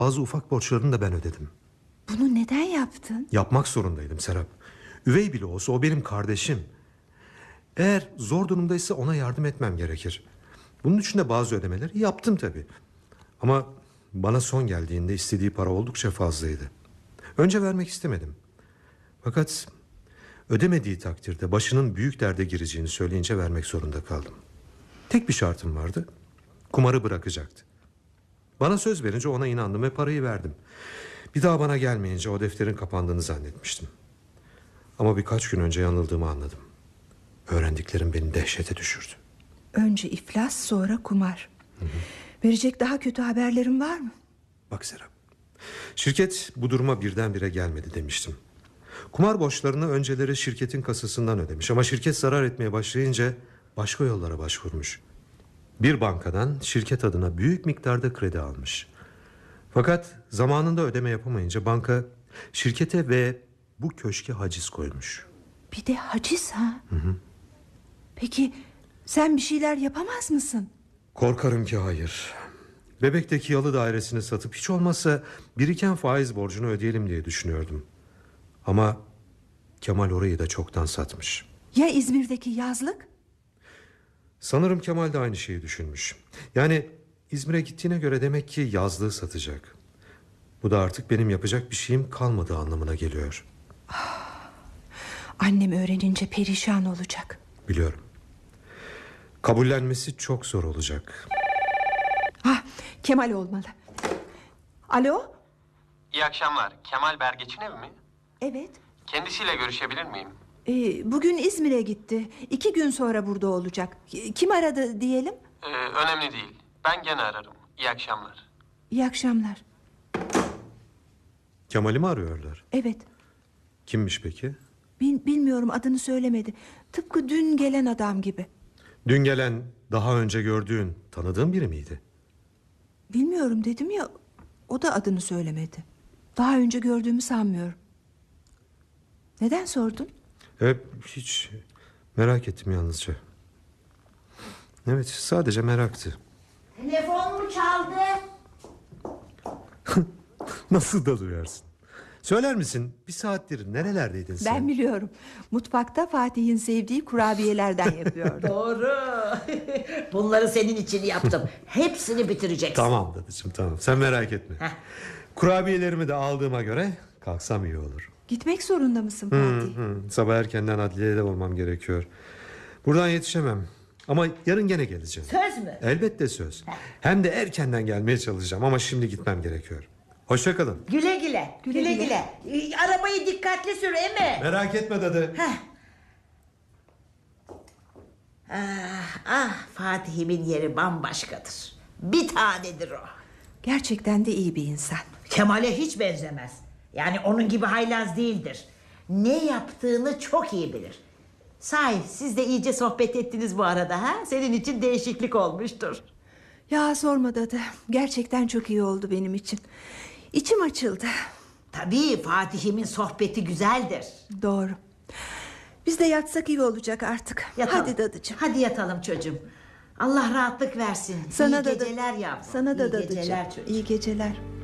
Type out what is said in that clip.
Bazı ufak borçlarını da ben ödedim. Bunu neden yaptın? Yapmak zorundaydım Serap. Üvey bile olsa o benim kardeşim. Eğer zor durumdaysa ona yardım etmem gerekir. Bunun için de bazı ödemeleri yaptım tabii. Ama bana son geldiğinde istediği para oldukça fazlaydı. Önce vermek istemedim. Fakat ödemediği takdirde başının büyük derde gireceğini söyleyince vermek zorunda kaldım. Tek bir şartım vardı. Kumarı bırakacaktı. Bana söz verince ona inandım ve parayı verdim. Bir daha bana gelmeyince o defterin kapandığını zannetmiştim. Ama birkaç gün önce yanıldığımı anladım. Öğrendiklerim beni dehşete düşürdü. Önce iflas, sonra kumar. Hı. Verecek daha kötü haberlerin var mı? Bak Serap, şirket bu duruma birdenbire gelmedi demiştim. Kumar borçlarını önceleri şirketin kasasından ödemiş. Ama şirket zarar etmeye başlayınca başka yollara başvurmuş. Bir bankadan şirket adına büyük miktarda kredi almış. Fakat zamanında ödeme yapamayınca banka şirkete ve bu köşke haciz koymuş. Bir de haciz ha? Hı. Peki sen bir şeyler yapamaz mısın? Korkarım ki hayır. Bebek'teki yalı dairesini satıp hiç olmazsa biriken faiz borcunu ödeyelim diye düşünüyordum. Ama Kemal orayı da çoktan satmış. Ya İzmir'deki yazlık? Sanırım Kemal de aynı şeyi düşünmüş. Yani İzmir'e gittiğine göre demek ki yazlığı satacak. Bu da artık benim yapacak bir şeyim kalmadığı anlamına geliyor. Annem öğrenince perişan olacak. Biliyorum. Kabullenmesi çok zor olacak. Kemal olmalı. Alo? İyi akşamlar. Kemal Bergeç'in evi mi? Evet. Kendisiyle görüşebilir miyim? Bugün İzmir'e gitti. 2 gün sonra burada olacak. Kim aradı diyelim? Önemli değil. Ben gene ararım. İyi akşamlar. İyi akşamlar. Kemal'i mi arıyorlar? Evet. Kimmiş peki? Bilmiyorum, adını söylemedi. Tıpkı dün gelen adam gibi. Dün gelen, daha önce gördüğün, tanıdığın biri miydi? Bilmiyorum dedim ya. O da adını söylemedi. Daha önce gördüğümü sanmıyorum. Neden sordun? Hiç, merak ettim yalnızca. Evet, sadece meraktı. Telefon mu çaldı? Nasıl da duyarsın? Söyler misin, bir saattir nerelerdeydin sen? Ben biliyorum. Mutfakta Fatih'in sevdiği kurabiyelerden yapıyordum. Doğru. Bunları senin için yaptım. Hepsini bitireceksin. Tamam dadıcığım, tamam, sen merak etme. Kurabiyelerimi de aldığıma göre kalksam iyi olur. Gitmek zorunda mısın Fatih? Sabah erkenden adliyede olmam gerekiyor. Buradan yetişemem. Ama yarın gene geleceğim. Söz mü? Elbette söz. Hem de erkenden gelmeye çalışacağım. Ama şimdi gitmem gerekiyor. Hoşça kalın. Güle güle. Güle güle. Arabayı dikkatli sür Emi. Merak etme dadı. Fatih'imin yeri bambaşkadır. Bir tanedir o. Gerçekten de iyi bir insan. Kemal'e hiç benzemez. Yani onun gibi haylaz değildir. Ne yaptığını çok iyi bilir. Sahi siz de iyice sohbet ettiniz bu arada ha? Senin için değişiklik olmuştur. Ya sorma dadı. Gerçekten çok iyi oldu benim için. İçim açıldı. Tabii Fatih'imin sohbeti güzeldir. Doğru. Biz de yatsak iyi olacak artık. Yatalım. Hadi dadıcığım. Hadi yatalım çocuğum. Allah rahatlık versin. Sana İyi da geceler yavrum. Sana da İyi dadıcığım. geceler çocuğum. İyi geceler.